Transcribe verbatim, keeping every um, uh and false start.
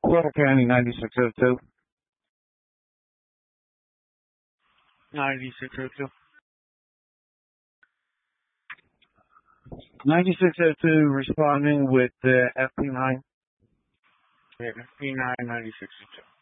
Clark County ninety-six oh two. ninety-six oh two. ninety-six oh two responding with the F P nine. Yeah, F P nine ninety-six oh two.